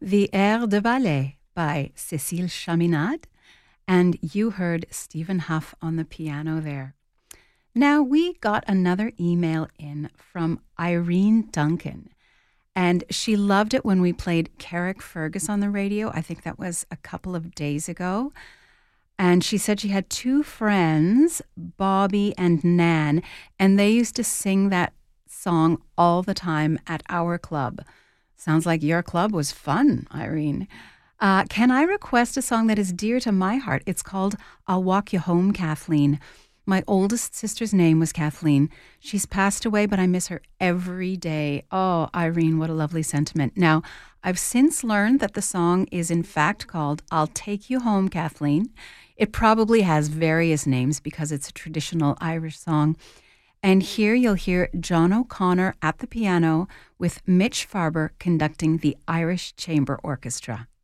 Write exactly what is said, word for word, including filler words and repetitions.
The Air de Ballet by Cécile Chaminade, and you heard Stephen Huff on the piano there. Now, we got another email in from Irene Duncan, and she loved it when we played Carrickfergus on the radio. I think that was a couple of days ago. And she said she had two friends, Bobby and Nan, and they used to sing that song all the time at our club. Sounds like your club was fun, Irene. Uh, can I request a song that is dear to my heart? It's called I'll Walk You Home, Kathleen. My oldest sister's name was Kathleen. She's passed away, but I miss her every day. Oh, Irene, what a lovely sentiment. Now, I've since learned that the song is in fact called I'll Take You Home, Kathleen. It probably has various names because it's a traditional Irish song. And here you'll hear John O'Connor at the piano with Mitch Farber conducting the Irish Chamber Orchestra.